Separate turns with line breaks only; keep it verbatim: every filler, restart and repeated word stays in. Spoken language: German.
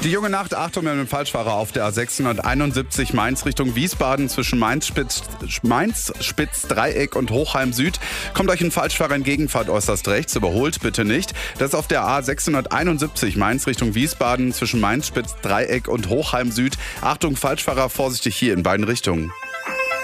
Die junge Nacht, Achtung mit dem Falschfahrer auf der A sechshunderteinundsiebzig Mainz Richtung Wiesbaden zwischen Mainz-Spitz, Mainz-Spitz-Dreieck und Hochheim Süd. Kommt euch ein Falschfahrer entgegen, fahrt äußerst rechts, überholt bitte nicht. Das ist auf der A sechshunderteinundsiebzig Mainz Richtung Wiesbaden zwischen Mainz-Spitz-Dreieck und Hochheim Süd. Achtung, Falschfahrer, vorsichtig hier in beiden Richtungen.